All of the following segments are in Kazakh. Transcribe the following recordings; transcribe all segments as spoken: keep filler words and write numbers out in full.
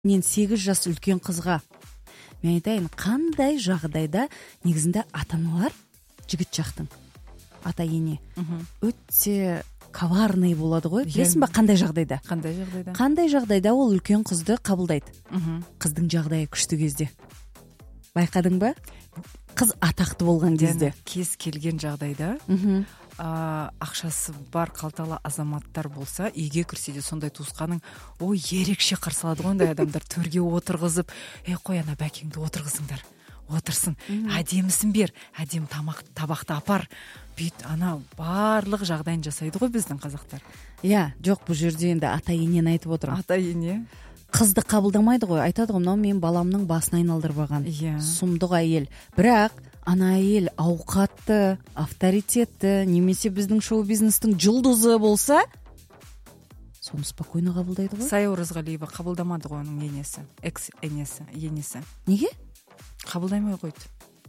мен сегіз жас үлкен қызға мен айтайын, қандай жағдайда негізінде ата-аналар жігіт жақтың ата ене өте коварный болады ғой, білесің ба? Қандай жағдайда? Қандай жағдайда? Қандай жағдайда ол үлкен қызды қабылдайды? Қыздың жағдайы күшті кезде. Байқадың ба? Қыз атақты болған кезде. Кез келген жағдайда ақшасы бар қалталы азаматтар болса, үйге кірсе де сондай туысқаның ой ерекше қарсы алады ғой, ондай адамдар төрге отырғызып, ей қой ана бәкеңді отырғызыңдар, отырсын, әдемісін бер, әдем тамақ табақты апар, бүйт, ана барлық жағдайын жасайды ғой біздің қазақтар. Иә, жоқ, бұл жерде енді ата енен айтып отырмын. Ата ене қызды қабылдамайды ғой, айтады ғой, мынау мен баламның басын айналдырып алған сұмдық әйел. Бірақ ана әйел ауқатты, авторитетті, немесе біздің шоу-бизнестің жұлдызы болса, соны спокойно қабылдайды ғой. Сая Оразғалиева қабылдамады ғой оның енесі, экс-енесі, енесі. Неге? Қабылдамай қойды.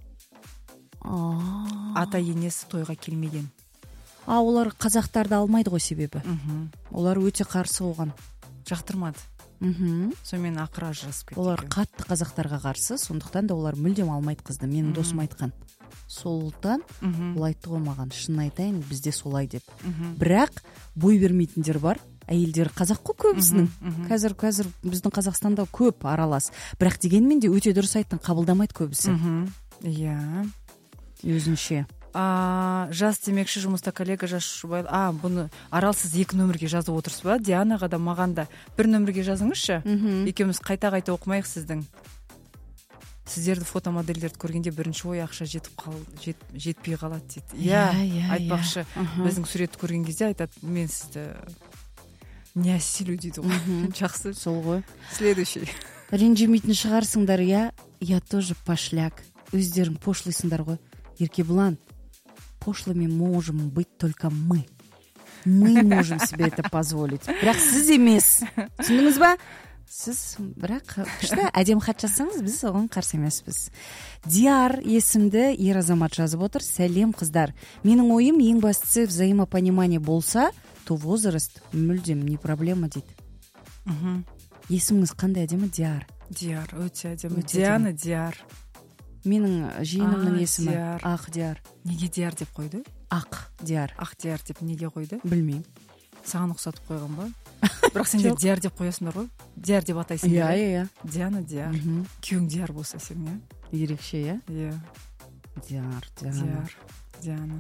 Ата енесі тойға келмеген. А, олар қазақтарды алмайды ғой себебі. Олар өте қарсы оған. Жақтырмады. Сонымен ақыра ажырасып кетті. Олар қатты қазақтарға қарсы, сондықтан да олар мүлдем алмайды қызды. Менің досым айтқан. Солтан ол айтты ғой маған, шын айтайын, бізде солай деп. Бірақ бой бермейтіндер бар. Әйелдер қазақ қой көбісінің. Қазір қазір біздің Қазақстанда көп аралас. Бірақ дегенмен де өте дұрыс айттың, қабылдамайды көбісі. Иә. Өзінше. А, жас демекші жұмыста коллега жас жұбайлы. А, бұны Арал сіз екі нөмірге жазып отырсыз ба? Дианаға да маған да бір нөмірге жазыңызшы. Екеуміз қайта-қайта оқымайық сіздің. Сіздерді фотомодельдерді көргенде бірінші ой ақша жетіп қал, жет, жетпей қалады дейді. Иә, айтпақшы. Біздің суретті көрген кезде айтады, мен сізді не осилю дейді ғой. Жақсы. Сол ғой. Следующий. Ренжімейтін шығарсыңдар, я, я тоже пошляк. Өздерің пошлыйсыңдар ғой. Еркебұлан, пошлыми можем быть только мы. Мы можем себе это позволить. Бірақ сіз емес. Түсіндіңіз ба? Сіз бірақ күшті әдем хат жазсаңыз, біз оған қарсы емеспіз. Диар есімді ер азамат жазып отыр. Сәлем қыздар. Менің ойым ең бастысы взаимопонимание болса, то возраст мүлдем не проблема дейді. Есіміңіз қандай әдемі? Диар. Диар, өте әдемі. Диана Диар. Менің жиенімнің есімі Ақ Диар. Неге Диар деп қойды? Ақ Диар. Ақ Диар деп неге қойды? Білмеймін. Саған ұқсатып қойған ба? Бірақ сендер Диар деп қоясыңдар ғой? Диар деп атайсыңдар. Иә, иә. Диана Диар. Күйеуің Диар болса сен, иә? Ерекше, иә? Иә. Диар, Диана. Диана.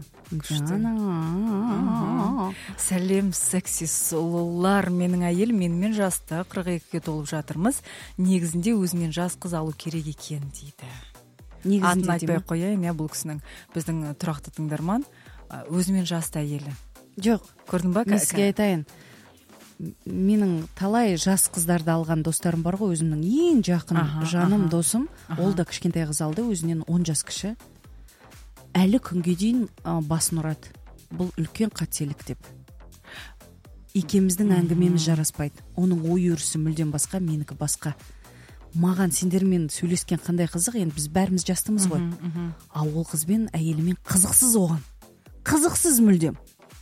Диана. Сәлем, секси сұлулар. Менің әйел менімен жаста қырық екіге толып жатырмыз. Негізінде өзінен жас қыз алу керек екен дейді. Атын айтпай қояйын, бұл кісінің біздің тұрақты тыңдарман, өзімен жасты әйелі. Жоқ, көрдің ба? Мен сізге айтайын, менің талай жас қыздарды алған достарым бар ғой, өзімнің ең жақын жаным досым, ол да кішкентай қыз алды, өзінен он жас кіші. Әлі күнге дейін басын ұрады. Бұл үлкен қателік деп. Екеміздің әңгімеміз жараспайды. Оның ой өрісі мүлдем басқа, менікі басқа. Маған сендермен сөйлескен қандай қызық, енді біз бәріміз жастымыз ғой. А ол қызбен әйелімен қызықсыз оған. Қызықсыз мүлдем.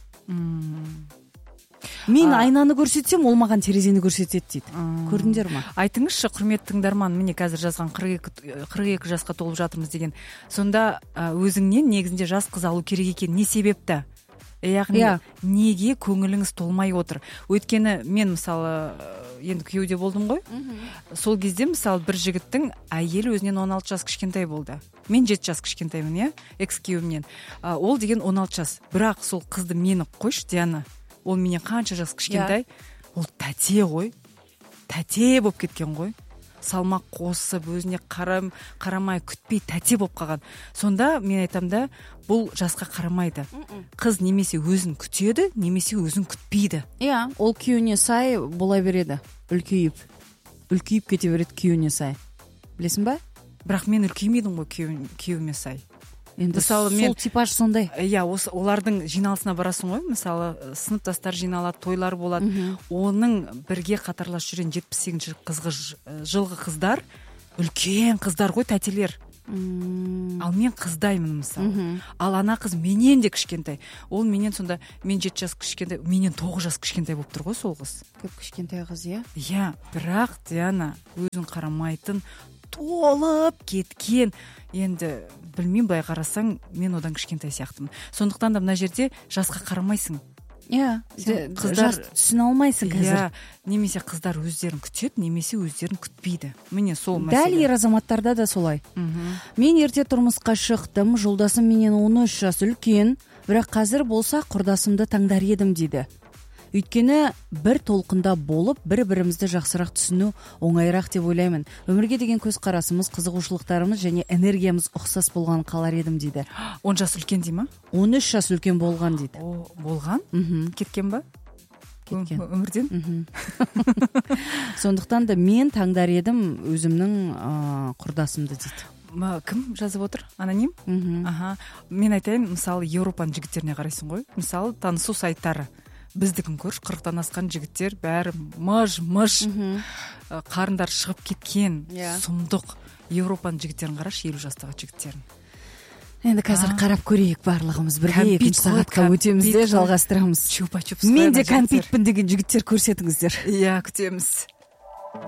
Мен айнаны көрсетсем, ол маған терезені көрсетеді дейді. Көрдіңдер ма? Айтыңызшы, құрметті тыңдарман, міне қазір жазған қырық екі жасқа толып жатырмыз деген. Сонда өзіңнен негізінде жас қыз алу керек екен. Не себепті? Яғни неге көңіліңіз толмай отыр? Өйткені мен мысалы енді күйеуде болдым ғой. Сол кезде мысалы бір жігіттің әйелі өзінен он алты жас кішкентай болды. Мен жеті жас кішкентаймын, иә, экс-күйеуімнен. Ол деген он алты жас. Бірақ сол қызды мені қойшы, Диана. Ол менен қанша жас кішкентай? Ол тәте ғой. Тәте болып кеткен ғой. Салмақ қосып, өзіне қарам, қарамай, күтпей тәте болып қалған. Сонда мен айтам да, бұл жасқа қарамайды. Қыз немесе өзін күтеді, немесе өзін күтпейді. Иә, ол күйеуіне сай бола береді. Үлкейіп. Үлкейіп кете береді күйеуіне сай. Білесің ба? Бірақ мен үлкеймейдің ғой күйеуіме сай. Енді сол типаж сондай. Иә, олардың жиналысына барасың ғой, мысалы сыныптастар жиналады, тойлар болады. Оның бірге қатарлас жүрген жетпіс сегізінші жылғы қыздар үлкен қыздар ғой, тәтелер. ал мен қыздаймын мысалы. Ал ана қыз менен де кішкентай. Ол менен сонда мен жеті жас кішкентай, менен тоғыз жас кішкентай болып тұр ғой сол қыз. Көп кішкентай қыз, иә. Иә, бірақ Диана өзін қарамайтын, толып кеткен. Енді білмеймін, былай қарасаң мен одан кішкентай сияқтымын. Сондықтан да мына жерде жасқа қарамайсың. Иә, қыздар түсіне алмайсың қазір. Иә, немесе қыздар өздерін күтеді, немесе өздерін күтпейді. Міне сол мәселе. Дәл ер азаматтарда да солай. Мен ерте тұрмысқа шықтым, жолдасым менен он үш жас үлкен, бірақ қазір болса құрдасымды таңдар едім дейді. Өйткені бір толқында болып, бір-бірімізді жақсырақ түсіну оңайырақ деп ойлаймын. Өмірге деген көз қарасымыз, қызығушылықтарымыз және энергиямыз ұқсас болған қалар едім дейді. он жас үлкен дей ма? он үш жас үлкен болған дейді. О, болған? Кеткен ба? Кеткен. Өмірден? Сондықтан да мен таңдар едім өзімнің құрдасымды дейді. Кім жазып отыр? Аноним? Аха. Мен айтайын, мысалы, Еуропаның жігіттеріне қарайсың ғой. Мысалы, танысу сайттары. Біздікін көрші, қырықтан асқан жігіттер бәрі мыж-мыж, қарындар шығып кеткен, сұмдық. Еуропаның жігіттерін қарашы, елу жастағы жігіттерін. Енді қазір қарап көрейік барлығымыз. Бірге екінші сағатқа өтеміз де жалғастырамыз. Чупа-чупс. Мен де кәмпитпін деген жігіттер көрсетіңіздер. Иә, күтеміз.